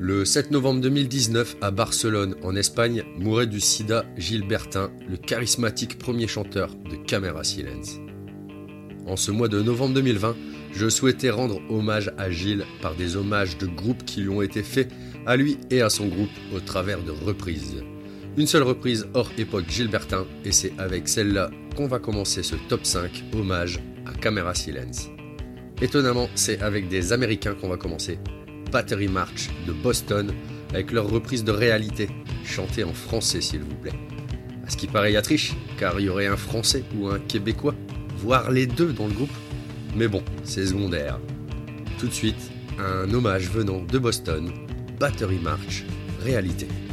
Le 7 novembre 2019, à Barcelone, en Espagne, mourait du sida Gil Bertin, le charismatique premier chanteur de Camera Silence. En ce mois de novembre 2020, je souhaitais rendre hommage à Gilles par des hommages de groupes qui lui ont été faits à lui et à son groupe au travers de reprises. Une seule reprise hors époque Gil Bertin, et c'est avec celle-là qu'on va commencer ce top 5 hommage à Camera Silence. Étonnamment, c'est avec des Américains qu'on va commencer. Battery March de Boston, avec leur reprise de Réalité, chantée en français s'il vous plaît. À ce qui paraît, y a triche, car il y aurait un Français ou un Québécois, voire les deux dans le groupe. Mais bon, c'est secondaire. Tout de suite, un hommage venant de Boston, Battery March, Réalité.